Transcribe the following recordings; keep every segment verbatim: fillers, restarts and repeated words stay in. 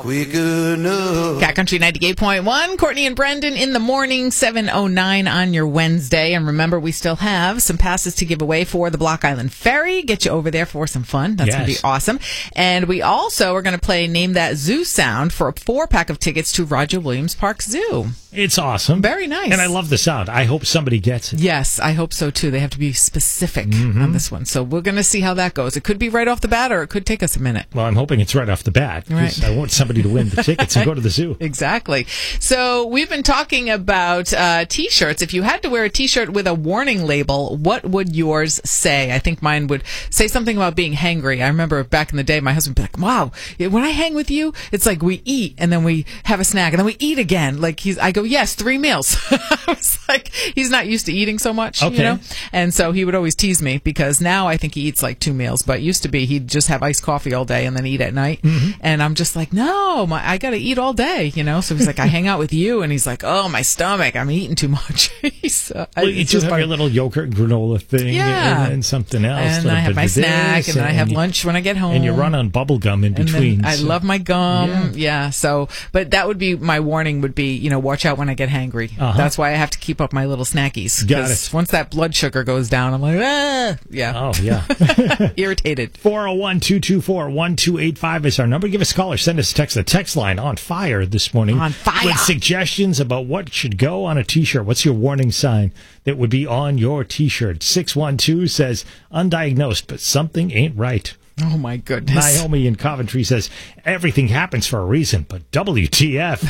Quick enough. Cat Country ninety-eight point one. Courtney and Brendan in the morning, seven oh nine on your Wednesday. And remember, we still have some passes to give away for the Block Island Ferry. Get you over there for some fun. That's Yes. going to be awesome. And we also are going to play Name That Zoo Sound for a four pack of tickets to Roger Williams Park Zoo. It's awesome. Very nice. And I love the sound. I hope somebody gets it. Yes, I hope so too. They have to be specific Mm-hmm. on this one. So we're going to see how that goes. It could be right off the bat or it could take us a minute. Well, I'm hoping it's right off the bat. 'Cause Right. I want somebody to win the tickets and go to the zoo. Exactly. So we've been talking about uh, T-shirts. If you had to wear a T-shirt with a warning label, what would yours say? I think mine would say something about being hangry. I remember back in the day, my husband would be like, wow, when I hang with you, it's like we eat and then we have a snack and then we eat again. Like he's, I go, yes, three meals. I was like, he's not used to eating so much, Okay. you know? And so he would always tease me because now I think he eats like two meals, but used to be he'd just have iced coffee all day and then eat at night. Mm-hmm. And I'm just like, no, my, I got to eat all day, you know? So he's like, I hang out with you. And he's like, oh, my stomach, I'm eating too much. he's, uh, Well, it's you do just have funny. your little yogurt granola thing Yeah. and, and something else. And little I have bit my of snack, this, and then I have you- lunch when I get home. And you run on bubble gum in And then between. I so- love my gum. Yeah. Yeah. So, but that would be my warning would be, you know, watch out when I get hangry. Uh-huh. That's why I have to keep up my little snackies. Got 'Cause it. once that blood sugar goes down, I'm like, ah, yeah. Oh, yeah. Irritated. four oh one, two two four, one two eight five is our number. Give us a call or send us a text. The text line on fire this morning. On fire. With suggestions about what should go on a T-shirt. What's your warning sign that would be on your T-shirt? six one two says, undiagnosed, but something ain't right. Oh, my goodness. Naomi in Coventry says, everything happens for a reason, but W T F.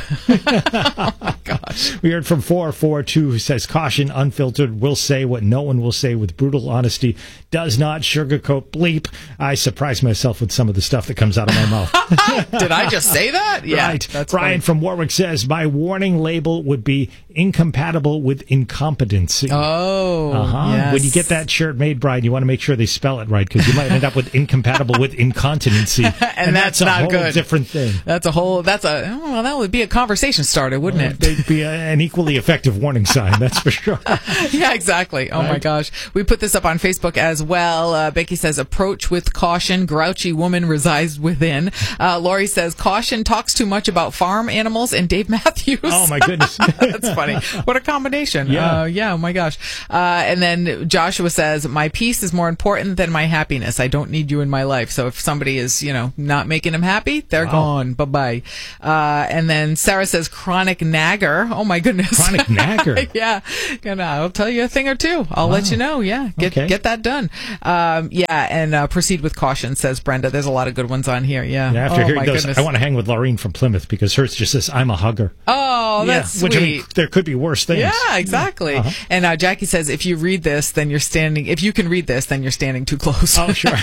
Oh, my gosh. We heard from four four two who says, caution, unfiltered, will say what no one will say with brutal honesty, does not sugarcoat bleep. I surprise myself with some of the stuff that comes out of my mouth. Did I just say that? Yeah. Right. That's Brian funny. from Warwick says, my warning label would be incompatible with incompetency. Oh, Uh-huh. yes. When you get that shirt made, Brian, you want to make sure they spell it right because you might end up with incompatible with incontinency. and, that's a not whole good. different thing. That's a whole, that's a, oh, well, that would be a conversation starter, wouldn't it? They'd be a, an equally effective warning sign, that's for sure. Yeah, exactly. Oh, my Right. gosh. We put this up on Facebook as well. Uh, Becky says, approach with caution. Grouchy woman resides within. Uh, Lori says, caution talks too much about farm animals and Dave Matthews. Oh, my goodness. That's funny. What a combination. Yeah. Uh, yeah. Oh, my gosh. Uh, and then Joshua says, my peace is more important than my happiness. I don't need you in my life. So if somebody is, you know, not making them happy, they're Wow. gone. Bye-bye. Uh, and then Sarah says, chronic nagger. Oh, my goodness. Chronic nagger. Yeah, and I'll tell you a thing or two. I'll Wow. let you know. Yeah, get Okay. get that done. Um, yeah, and uh, proceed with caution, says Brenda. There's a lot of good ones on here. Yeah. Yeah, after oh, hearing my those, goodness. I want to hang with Laureen from Plymouth because hers just says, I'm a hugger. Oh, that's yeah, which sweet. I mean, there could be worse things. Yeah, exactly. Uh-huh. And uh, Jackie says, if you read this, then you're standing. If you can read this, then you're standing too close. Oh, sure.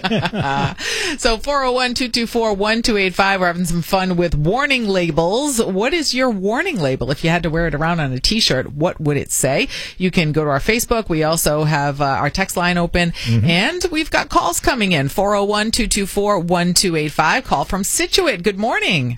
So four oh one, two two four, one two eight five. We're having some fun with warning labels. What is your warning label? If you had to wear it around on a T-shirt, what would it say? You can go to our Facebook. We also have uh, our text line open. And we've got calls coming in. four oh one, two two four, one two eight five. Call from Situate. Good morning.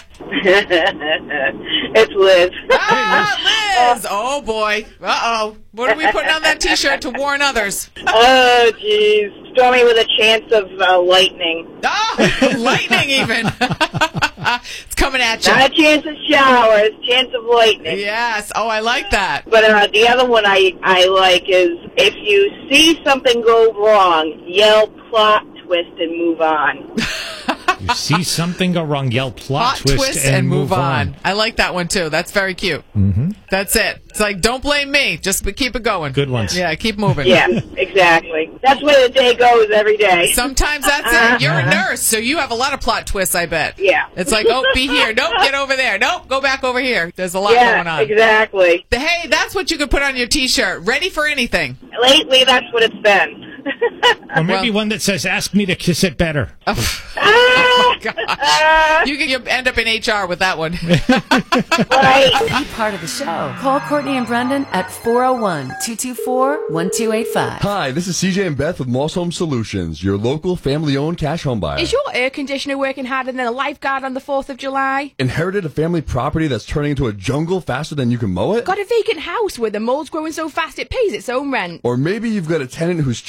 It's Liz. Ah, Liz! Oh, boy. Uh-oh. What are we putting on that T-shirt to warn others? Oh, jeez. Stormy with a chance of uh, lightning. Oh, lightning even. It's coming at you. Not a chance of showers, chance of lightning. Yes. Oh, I like that. But uh, the other one I, I like is if you see something go wrong, yell plot twist and move on. You see something go wrong, yell plot, Plot twist, and, move on. on. I like that one too. That's very cute. Mm-hmm. That's it. It's like, don't blame me. Just keep it going. Good ones. Yeah, keep moving. Yeah, exactly. That's where the day goes every day. Sometimes that's it. You're a nurse, so you have a lot of plot twists, I bet. Yeah. It's like, oh, be here. Nope, get over there. Nope, go back over here. There's a lot Yeah, going on. exactly. Hey, that's what you could put on your T-shirt. Ready for anything. Lately, that's what it's been. Or maybe Well- one that says, ask me to kiss it better. Oh, gosh. You can you end up in H R with that one. Right. Be part of the show. Call Courtney and Brendan at four oh one, two two four, one two eight five. Hi, this is C J and Beth with Moss Home Solutions, your local family-owned cash home buyer. Is your air conditioner working harder than a lifeguard on the fourth of July? Inherited a family property that's turning into a jungle faster than you can mow it? Got a vacant house where the mold's growing so fast it pays its own rent? Or maybe you've got a tenant who's treating your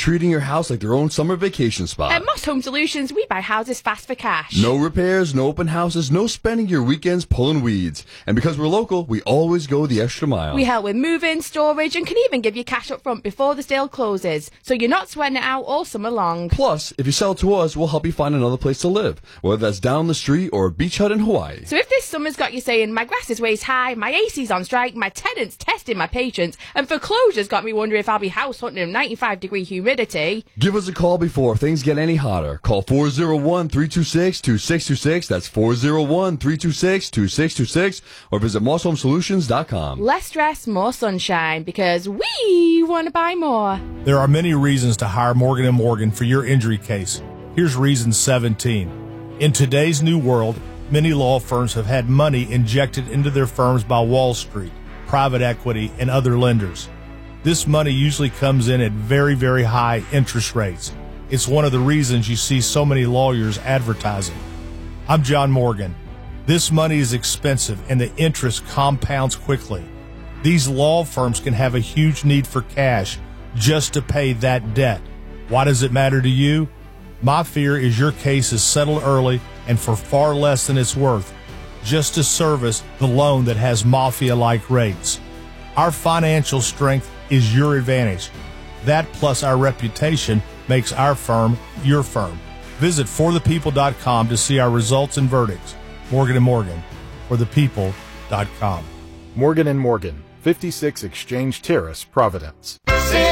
house like their own summer vacation spot. At Moss Home Solutions, we buy houses fast for cash. No repairs, no open houses, no spending your weekends pulling weeds. And because we're local, we always go the extra mile. We help with moving, storage, and can even give you cash up front before the sale closes, so you're not sweating it out all summer long. Plus, if you sell to us, we'll help you find another place to live, whether that's down the street or a beach hut in Hawaii. So if this summer's got you saying, my grass is waist high, my A C's on strike, my tenant's testing my patience, and foreclosure's got me wondering if I'll be house hunting in ninety-five degree humidity. Give us a call before things get any hotter. Call four oh one, three two six, two six two six. That's four oh one, three two six, two six two six. Or visit moss home solutions dot com. Less stress, more sunshine, because we want to buy more. There are many reasons to hire Morgan and Morgan for your injury case. Here's reason seventeen. In today's new world, many law firms have had money injected into their firms by Wall Street, private equity, and other lenders. This money usually comes in at very, very high interest rates. It's one of the reasons you see so many lawyers advertising. I'm John Morgan. This money is expensive and the interest compounds quickly. These law firms can have a huge need for cash just to pay that debt. Why does it matter to you? My fear is your case is settled early and for far less than it's worth, just to service the loan that has mafia-like rates. Our financial strength is your advantage. That plus our reputation makes our firm your firm. Visit for the people dot com to see our results and verdicts. Morgan and Morgan, for the people dot com. Morgan and Morgan, fifty-six Exchange Terrace, Providence.